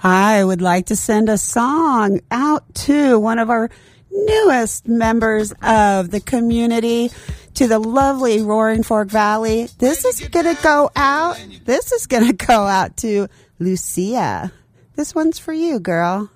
I would like to send a song out to one of our newest members of the community, to the lovely Roaring Fork Valley. This is going to go out to Lucia. This one's for you, girl.